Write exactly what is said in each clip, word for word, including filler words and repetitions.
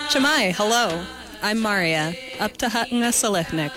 Chamai, hello. I'm Maria, Uptahutna Salihnik.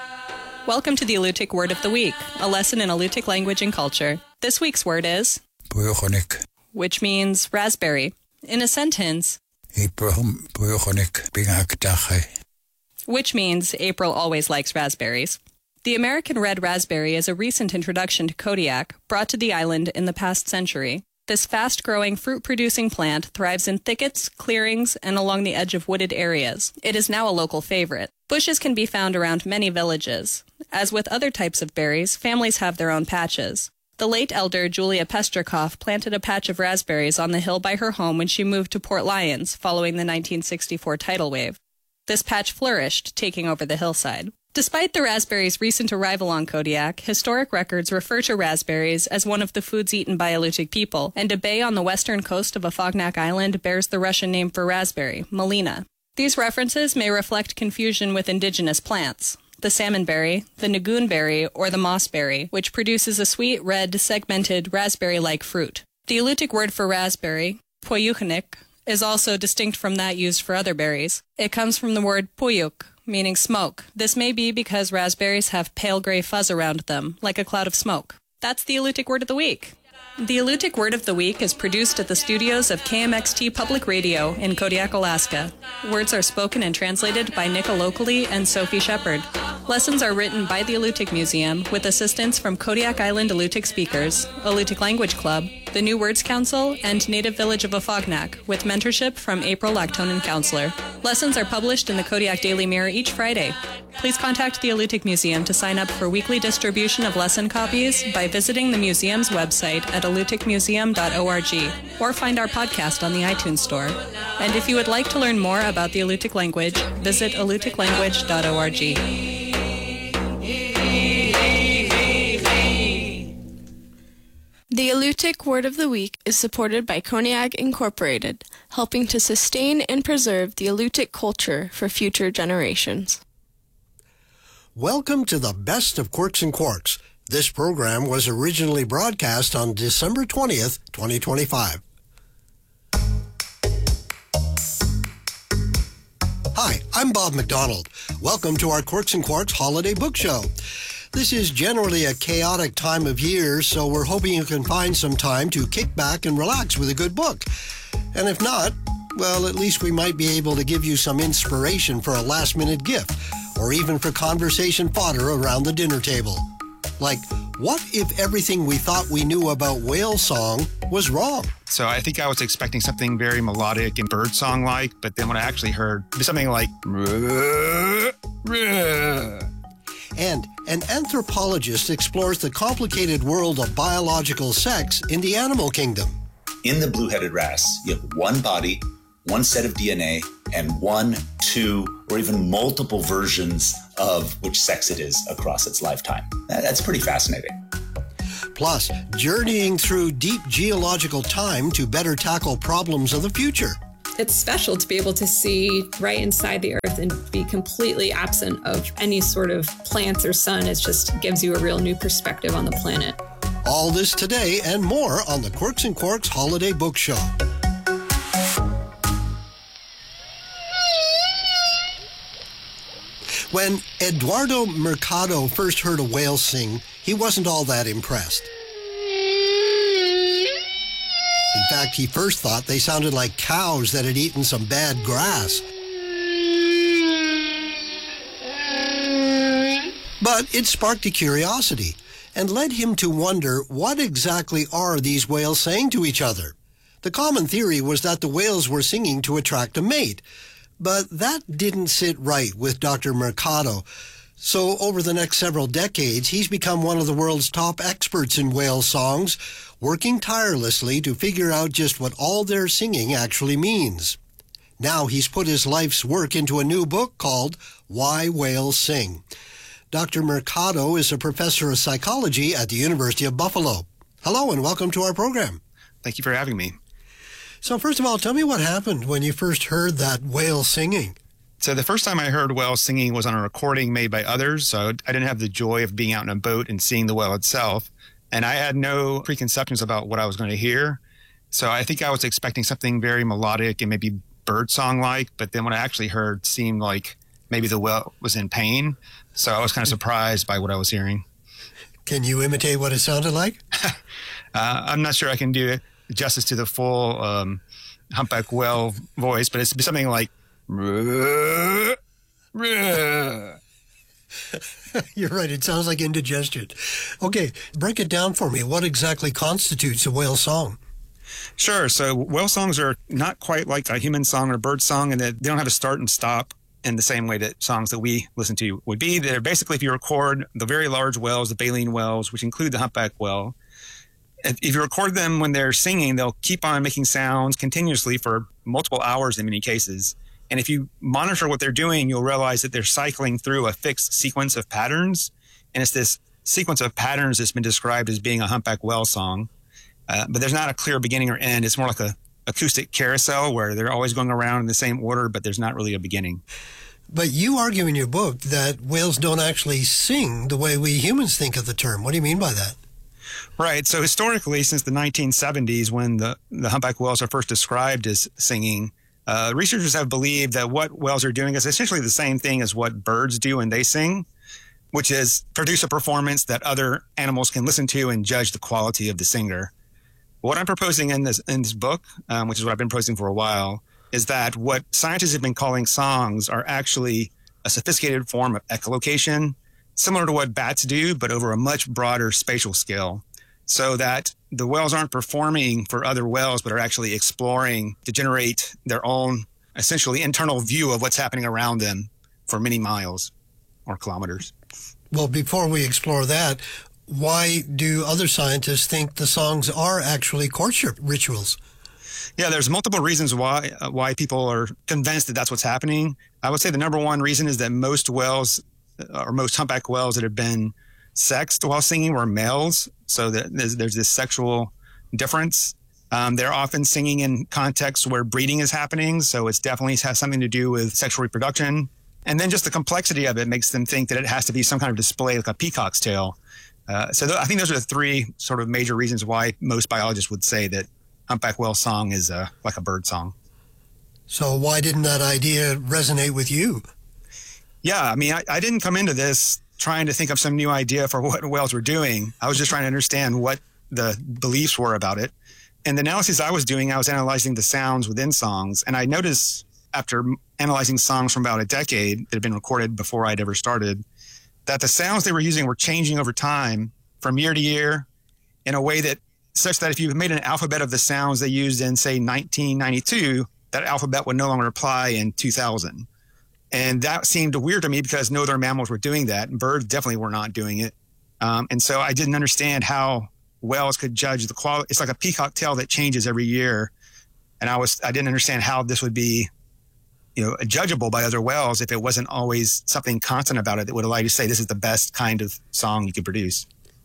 Welcome to the Alutiiq Word of the Week, a lesson in Alutiiq language and culture. This week's word is Puyochonik. Which means raspberry. In a sentence, Ibrahim Puyochonik Bingakdache. Which means April always likes raspberries. The American red raspberry is a recent introduction to Kodiak, brought to the island in the past century. This fast-growing, fruit-producing plant thrives in thickets, clearings, and along the edge of wooded areas. It is now a local favorite. Bushes can be found around many villages. As with other types of berries, families have their own patches. The late elder Julia Pestrikoff planted a patch of raspberries on the hill by her home when she moved to Port Lions following the nineteen sixty-four tidal wave. This patch flourished, taking over the hillside. Despite the raspberry's recent arrival on Kodiak, historic records refer to raspberries as one of the foods eaten by Alutiiq people, and a bay on the western coast of Afognak Island bears the Russian name for raspberry, Malina. These references may reflect confusion with indigenous plants, the salmonberry, the nagoonberry, or the mossberry, which produces a sweet, red, segmented, raspberry-like fruit. The Alutiiq word for raspberry, Puyukhnik, is also distinct from that used for other berries. It comes from the word puyuk, meaning smoke. This may be because raspberries have pale gray fuzz around them, like a cloud of smoke. That's the Alutiiq Word of the Week. The Alutiiq Word of the Week is produced at the studios of K M X T Public Radio in Kodiak, Alaska. Words are spoken and translated by Nika Locally and Sophie Shepard. Lessons are written by the Alutiiq Museum with assistance from Kodiak Island Alutiiq Speakers, Alutiiq Language Club, the New Words Council, and Native Village of Afognak, with mentorship from April Lactonin Counselor. Lessons are published in the Kodiak Daily Mirror each Friday. Please contact the Alutiiq Museum to sign up for weekly distribution of lesson copies by visiting the museum's website at alutiiq museum dot org or find our podcast on the iTunes Store. And if you would like to learn more about the Alutiiq language, visit alutiiq language dot org. The Alutiiq Word of the Week is supported by Koniag Incorporated, helping to sustain and preserve the Alutiiq culture for future generations. Welcome to the Best of Quirks and Quarks. This program was originally broadcast on December twentieth, twenty twenty-five. Hi, I'm Bob McDonald. Welcome to our Quirks and Quarks Holiday Book Show. This is generally a chaotic time of year, so we're hoping you can find some time to kick back and relax with a good book. And if not, well, at least we might be able to give you some inspiration for a last-minute gift, or even for conversation fodder around the dinner table. Like, what if everything we thought we knew about whale song was wrong? So I think I was expecting something very melodic and birdsong-like, but then when I actually heard something like... And an anthropologist explores the complicated world of biological sex in the animal kingdom. In the blue-headed wrasse, you have one body, one set of D N A, and one, two, or even multiple versions of which sex it is across its lifetime. That's pretty fascinating. Plus, journeying through deep geological time to better tackle problems of the future. It's special to be able to see right inside the earth and be completely absent of any sort of plants or sun. It just gives you a real new perspective on the planet. All this today and more on the Quirks and Quarks Holiday Book Show. When Eduardo Mercado first heard a whale sing, he wasn't all that impressed. In fact, he first thought they sounded like cows that had eaten some bad grass. But it sparked a curiosity and led him to wonder what exactly are these whales saying to each other. The common theory was that the whales were singing to attract a mate, but that didn't sit right with Doctor Mercado. So over the next several decades, he's become one of the world's top experts in whale songs, working tirelessly to figure out just what all their singing actually means. Now he's put his life's work into a new book called Why Whales Sing. Doctor Mercado is a professor of psychology at the University of Buffalo. Hello and welcome to our program. Thank you for having me. So first of all, tell me what happened when you first heard that whale singing. So the first time I heard whales singing was on a recording made by others, so I didn't have the joy of being out in a boat and seeing the whale itself. And I had no preconceptions about what I was going to hear. So I think I was expecting something very melodic and maybe bird song like, but then what I actually heard seemed like maybe the whale was in pain. So I was kind of surprised by what I was hearing. Can you imitate what it sounded like? uh, I'm not sure I can do justice to the full um, humpback whale voice, but it's something like. You're right. It sounds like indigestion. Okay, break it down for me. What exactly constitutes a whale song? Sure. So whale songs are not quite like a human song or a bird song in that they don't have a start and stop in the same way that songs that we listen to would be. They're basically, if you record the very large whales, the baleen whales, which include the humpback whale, if you record them when they're singing, they'll keep on making sounds continuously for multiple hours in many cases. And if you monitor what they're doing, you'll realize that they're cycling through a fixed sequence of patterns. And it's this sequence of patterns that's been described as being a humpback whale song. Uh, but there's not a clear beginning or end. It's more like a acoustic carousel where they're always going around in the same order, but there's not really a beginning. But you argue in your book that whales don't actually sing the way we humans think of the term. What do you mean by that? Right. So historically, since the nineteen seventies, when the, the humpback whales are first described as singing, uh, researchers have believed that what whales are doing is essentially the same thing as what birds do when they sing, which is produce a performance that other animals can listen to and judge the quality of the singer. What I'm proposing in this in this book, um, which is what I've been proposing for a while, is that what scientists have been calling songs are actually a sophisticated form of echolocation, similar to what bats do, but over a much broader spatial scale, so that the whales aren't performing for other whales, but are actually exploring to generate their own, essentially, internal view of what's happening around them for many miles or kilometers. Well, before we explore that, why do other scientists think the songs are actually courtship rituals? Yeah, there's multiple reasons why uh, why people are convinced that that's what's happening. I would say the number one reason is that most whales, uh, or most humpback whales that have been sexed while singing were males, so that there's, there's this sexual difference. Um, they're often singing in contexts where breeding is happening, so it definitely has something to do with sexual reproduction. And then just the complexity of it makes them think that it has to be some kind of display like a peacock's tail. Uh, so th- I think those are the three sort of major reasons why most biologists would say that humpback whale song is uh, like a bird song. So why didn't that idea resonate with you? Yeah, I mean, I, I didn't come into this trying to think of some new idea for what whales were doing. I was just trying to understand what the beliefs were about it. And the analysis I was doing, I was analyzing the sounds within songs. And I noticed after analyzing songs from about a decade that had been recorded before I'd ever started, that the sounds they were using were changing over time from year to year in a way that such that if you made an alphabet of the sounds they used in, say, nineteen ninety-two, that alphabet would no longer apply in two thousand. And that seemed weird to me because no other mammals were doing that. And birds definitely were not doing it. Um, and so I didn't understand how whales could judge the quality. It's like a peacock tail that changes every year. And I was, I didn't understand how this would be, you know, judgeable by other whales if it wasn't always something constant about it that would allow you to say this is the best kind of song you could produce.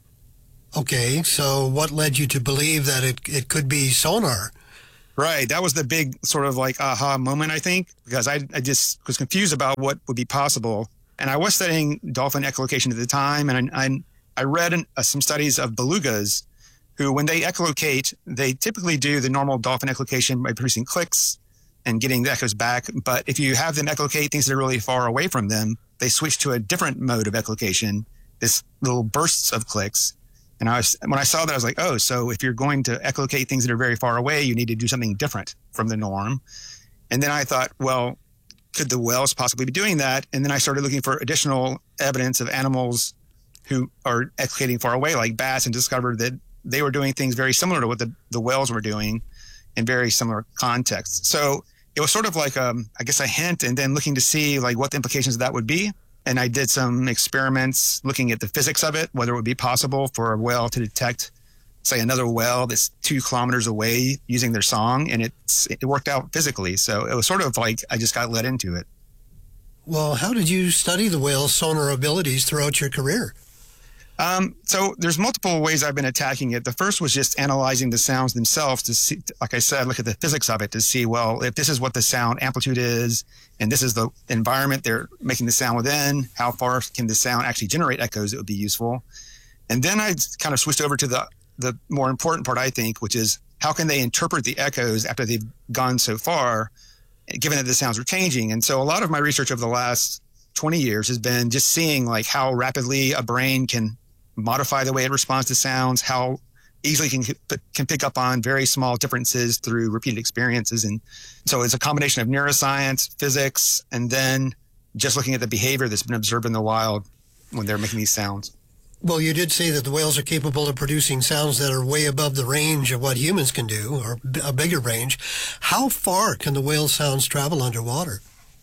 Okay, so what led you to believe that it, it could be sonar? Right. That was the big sort of like aha moment, I think, because I, I just was confused about what would be possible. And I was studying dolphin echolocation at the time, and I, I, I read an, uh, some studies of belugas who, when they echolocate, they typically do the normal dolphin echolocation by producing clicks and getting the echoes back. But if you have them echolocate things that are really far away from them, they switch to a different mode of echolocation, this little bursts of clicks. And I was, when I saw that, I was like, oh, so if you're going to echolocate things that are very far away, you need to do something different from the norm. And then I thought, well, could the whales possibly be doing that? And then I started looking for additional evidence of animals who are echolocating far away, like bats, and discovered that they were doing things very similar to what the, the whales were doing in very similar contexts. So it was sort of like, um, I guess, a hint, and then looking to see like what the implications of that would be. And I did some experiments looking at the physics of it, whether it would be possible for a whale to detect, say, another whale that's two kilometers away using their song. And it's, it worked out physically. So it was sort of like I just got led into it. Well, how did you study the whale's sonar abilities throughout your career? Um, so there's multiple ways I've been attacking it. The first was just analyzing the sounds themselves to see, like I said, look at the physics of it to see, well, if this is what the sound amplitude is, and this is the environment they're making the sound within, how far can the sound actually generate echoes that would be useful? And then I kind of switched over to the, the more important part, I think, which is how can they interpret the echoes after they've gone so far given that the sounds are changing. And so a lot of my research over the last twenty years has been just seeing like how rapidly a brain can modify the way it responds to sounds, how easily can can pick up on very small differences through repeated experiences. And so it's a combination of neuroscience, physics, and then just looking at the behavior that's been observed in the wild when they're making these sounds. Well, you did say that the whales are capable of producing sounds that are way above the range of what humans can do, or a bigger range. How far can the whale sounds travel underwater?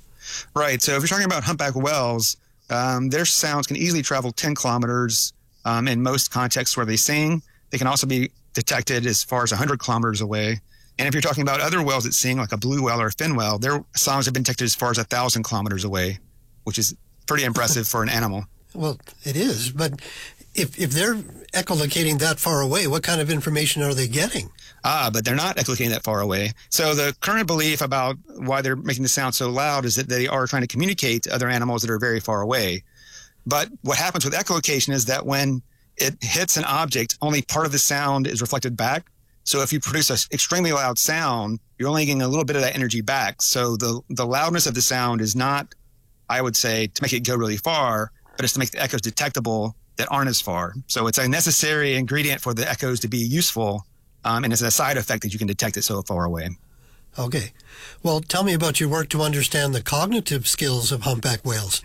Right. So if you're talking about humpback whales, um, their sounds can easily travel ten kilometers um, in most contexts where they sing. They can also be detected as far as one hundred kilometers away. And if you're talking about other whales that sing, like a blue whale or a fin whale, their songs have been detected as far as one thousand kilometers away, which is pretty impressive for an animal. Well, it is. But if if they're echolocating that far away, what kind of information are they getting? Ah, but they're not echolocating that far away. So the current belief about why they're making the sound so loud is that they are trying to communicate to other animals that are very far away. But what happens with echolocation is that when it hits an object, only part of the sound is reflected back. So if you produce an extremely loud sound, you're only getting a little bit of that energy back. So the, the loudness of the sound is not, I would say, to make it go really far, but it's to make the echoes detectable that aren't as far. So it's a necessary ingredient for the echoes to be useful, um, and it's a side effect that you can detect it so far away. Okay. Well, tell me about your work to understand the cognitive skills of humpback whales.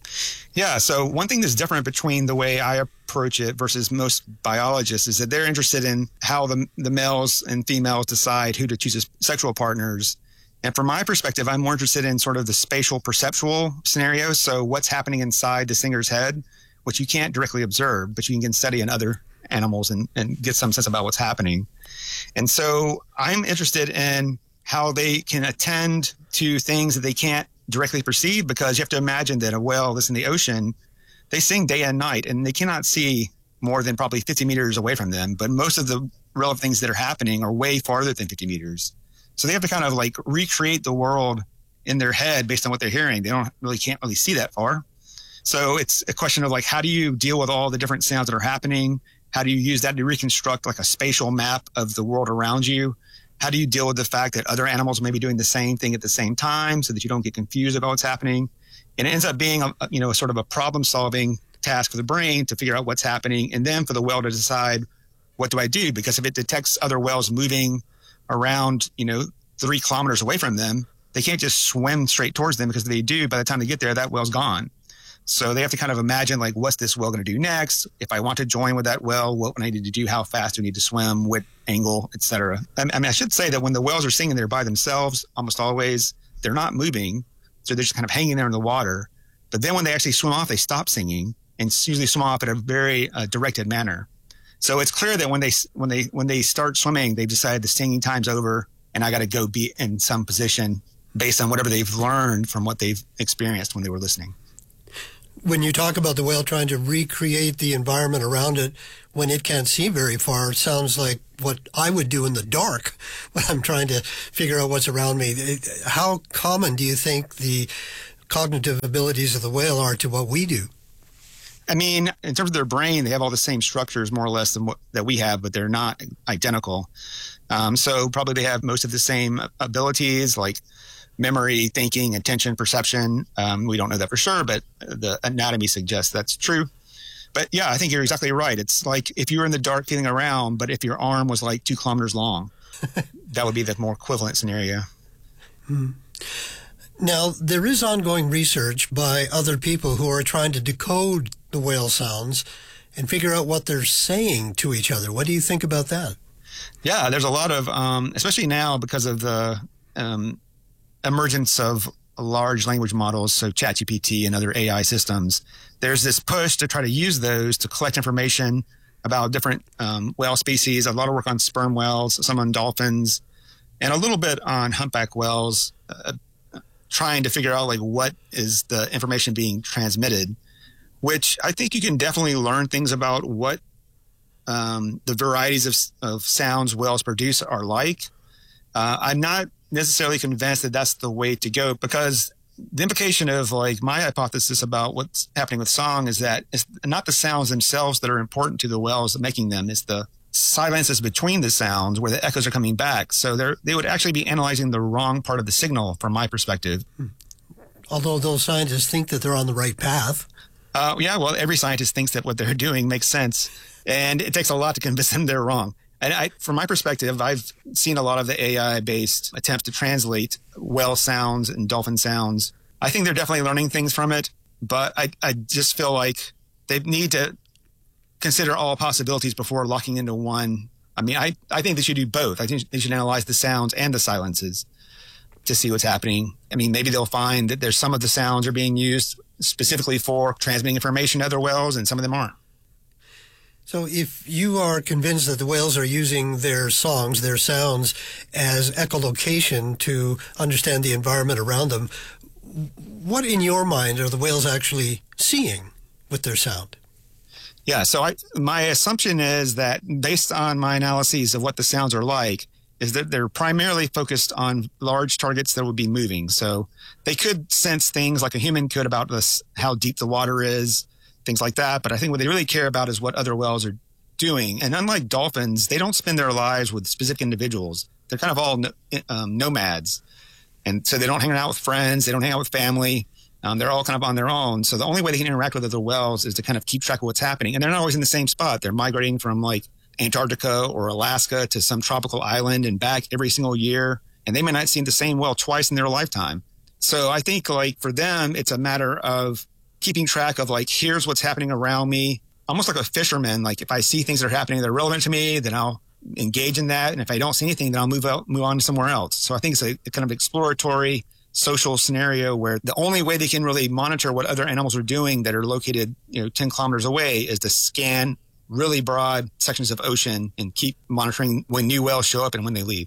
Yeah, so one thing that's different between the way I approach it versus most biologists is that they're interested in how the, the males and females decide who to choose as sexual partners. And from my perspective, I'm more interested in sort of the spatial perceptual scenarios. So what's happening inside the singer's head, which you can't directly observe, but you can study in other animals and, and get some sense about what's happening. And so I'm interested in how they can attend to things that they can't directly perceive, because you have to imagine that a whale that's in the ocean, they sing day and night, and they cannot see more than probably fifty meters away from them. But most of the relevant things that are happening are way farther than fifty meters. So they have to kind of like recreate the world in their head based on what they're hearing. They don't really, can't really see that far. So it's a question of like, how do you deal with all the different sounds that are happening? How do you use that to reconstruct like a spatial map of the world around you? How do you deal with the fact that other animals may be doing the same thing at the same time so that you don't get confused about what's happening? And it ends up being, a, you know, a sort of a problem-solving task for the brain to figure out what's happening, and then for the whale to decide, what do I do? Because if it detects other whales moving around, you know, three kilometers away from them, they can't just swim straight towards them, because if they do, by the time they get there, that whale's gone. So they have to kind of imagine, like, what's this whale going to do next? If I want to join with that whale, what do I need to do? How fast do I need to swim? What angle, et cetera? I mean, I should say that when the whales are singing, they're by themselves almost always. They're not moving, so they're just kind of hanging there in the water. But then when they actually swim off, they stop singing and usually swim off in a very uh, directed manner. So it's clear that when they when they when they start swimming, they've decided the singing time's over, and I got to go be in some position based on whatever they've learned from what they've experienced when they were listening. When you talk about the whale trying to recreate the environment around it when it can't see very far, it sounds like what I would do in the dark when I'm trying to figure out what's around me. How common do you think the cognitive abilities of the whale are to what we do? I mean, in terms of their brain, they have all the same structures more or less than what that we have, but they're not identical. Um, so probably they have most of the same abilities, like memory, thinking, attention, perception. Um, we don't know that for sure, but the anatomy suggests that's true. But yeah, I think you're exactly right. It's like if you were in the dark feeling around, but if your arm was like two kilometers long, that would be the more equivalent scenario. Hmm. Now, there is ongoing research by other people who are trying to decode the whale sounds and figure out what they're saying to each other. What do you think about that? Yeah, there's a lot of, um, especially now because of the um, emergence of large language models, so ChatGPT and other A I systems, there's this push to try to use those to collect information about different um, whale species. A lot of work on sperm whales, some on dolphins, and a little bit on humpback whales, uh, trying to figure out like what is the information being transmitted, which I think you can definitely learn things about what um, the varieties of, of sounds whales produce are like. Uh, I'm not necessarily convinced that that's the way to go, because the implication of like my hypothesis about what's happening with song is that it's not the sounds themselves that are important to the whales making them. It's the silences between the sounds where the echoes are coming back. So they're, they would actually be analyzing the wrong part of the signal from my perspective. Although those scientists think that they're on the right path. Uh, yeah, well, every scientist thinks that what they're doing makes sense, and it takes a lot to convince them they're wrong. And I, from my perspective, I've seen a lot of the A I-based attempts to translate whale sounds and dolphin sounds. I think they're definitely learning things from it, but I, I just feel like they need to consider all possibilities before locking into one. I mean, I, I think they should do both. I think they should analyze the sounds and the silences to see what's happening. I mean, maybe they'll find that there's some of the sounds are being used specifically for transmitting information to other whales, and some of them aren't. So if you are convinced that the whales are using their songs, their sounds, as echolocation to understand the environment around them, what in your mind are the whales actually seeing with their sound? Yeah, so I, my assumption is that based on my analyses of what the sounds are like, is that they're primarily focused on large targets that would be moving. So they could sense things like a human could about this, how deep the water is, things like that. But I think what they really care about is what other whales are doing. And unlike dolphins, they don't spend their lives with specific individuals. They're kind of all no, um, nomads. And so they don't hang out with friends. They don't hang out with family. Um, they're all kind of on their own. So the only way they can interact with other whales is to kind of keep track of what's happening. And they're not always in the same spot. They're migrating from like Antarctica or Alaska to some tropical island and back every single year. And they may not see the same whale twice in their lifetime. So I think like for them, it's a matter of keeping track of like, here's what's happening around me. Almost like a fisherman. Like if I see things that are happening that are relevant to me, then I'll engage in that. And if I don't see anything, then I'll move out, move on to somewhere else. So I think it's a, a kind of exploratory social scenario where the only way they can really monitor what other animals are doing that are located, you know, ten kilometers away is to scan really broad sections of ocean and keep monitoring when new whales show up and when they leave.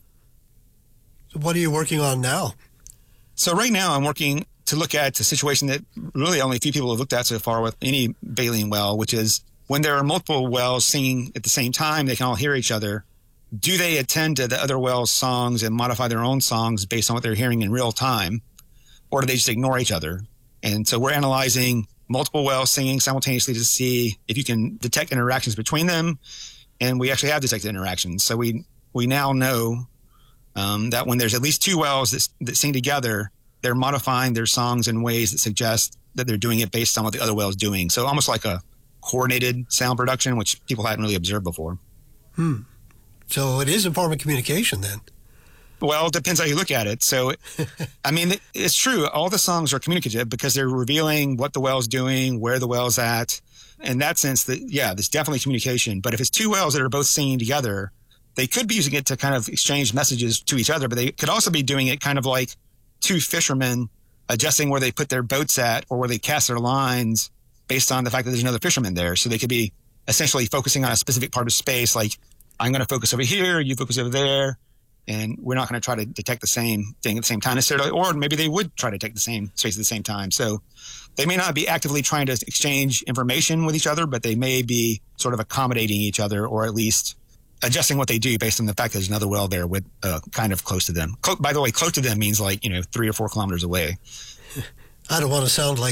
So what are you working on now? So right now I'm working to look at a situation that really only a few people have looked at so far with any baleen whale, which is when there are multiple whales singing at the same time, they can all hear each other. Do they attend to the other whales' songs and modify their own songs based on what they're hearing in real time? Or do they just ignore each other? And so we're analyzing multiple whales singing simultaneously to see if you can detect interactions between them. And we actually have detected interactions. So we, we now know um, that when there's at least two whales that, that sing together, they're modifying their songs in ways that suggest that they're doing it based on what the other whale is doing. So almost like a coordinated sound production, which people hadn't really observed before. Hmm. So it is a form of communication then. Well, it depends how you look at it. So, I mean, it's true. All the songs are communicative because they're revealing what the whale's doing, where the whale's at. In that sense, that yeah, there's definitely communication. But if it's two whales that are both singing together, they could be using it to kind of exchange messages to each other, but they could also be doing it kind of like two fishermen adjusting where they put their boats at or where they cast their lines based on the fact that there's another fisherman there. So they could be essentially focusing on a specific part of space, like I'm going to focus over here, you focus over there. And we're not going to try to detect the same thing at the same time necessarily, or maybe they would try to detect the same space at the same time. So they may not be actively trying to exchange information with each other, but they may be sort of accommodating each other, or at least adjusting what they do based on the fact that there's another whale there with uh, kind of close to them. By the way, close to them means like, you know, three or four kilometers away. I don't want to sound like